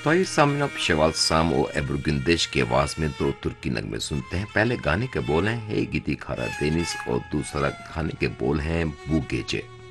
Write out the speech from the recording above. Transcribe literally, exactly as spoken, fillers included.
तो आइए सामने शेवाल साम और एब्रू गुंदेश की आवाज में दो तुर्की नगमे सुनते हैं। पहले गाने के बोल हैं हे गिती खारा देनिस और दूसरा गाने के बोल हैं बू गेजे।